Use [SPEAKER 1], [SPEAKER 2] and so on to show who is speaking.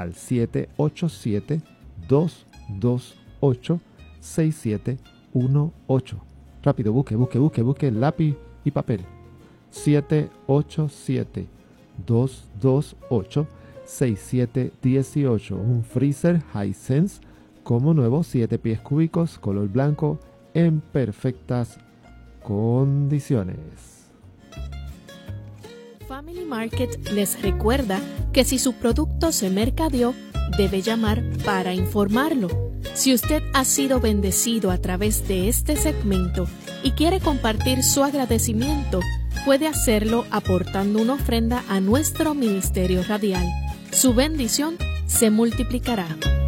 [SPEAKER 1] al 787-228-6718. Rápido, busque lápiz y papel. 787-228-6718. Un freezer Hisense como nuevo, 7 pies cúbicos, color blanco, en perfectas condiciones.
[SPEAKER 2] Family Market les recuerda que si su producto se mercadeó, debe llamar para informarlo. Si usted ha sido bendecido a través de este segmento y quiere compartir su agradecimiento, puede hacerlo aportando una ofrenda a nuestro ministerio radial. Su bendición se multiplicará.